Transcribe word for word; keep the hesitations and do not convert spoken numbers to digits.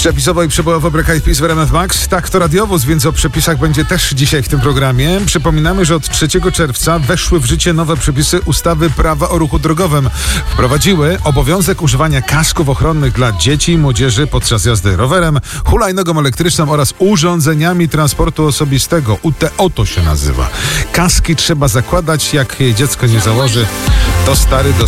Przepisowo i przebojowo Black Eyed Peas w R M F Max. Tak, to radiowóz, więc o przepisach będzie też dzisiaj w tym programie. Przypominamy, że od trzeciego czerwca weszły w życie nowe przepisy ustawy Prawa o ruchu drogowym. Wprowadziły obowiązek używania kasków ochronnych dla dzieci i młodzieży podczas jazdy rowerem, hulajnogą elektryczną oraz urządzeniami transportu osobistego. U T O to się nazywa. Kaski trzeba zakładać, jak je dziecko nie założy, to stary do